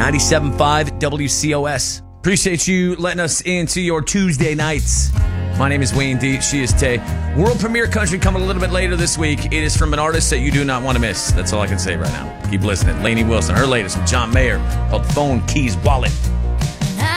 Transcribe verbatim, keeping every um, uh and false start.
ninety-seven point five W C O S. Appreciate you letting us into your Tuesday nights. My name is Wayne D. She is Tay. World premiere country coming a little bit later this week. It is from an artist that you do not want to miss. That's all I can say right now. Keep listening. Lainey Wilson, her latest with John Mayer, called Phone Keys Wallet.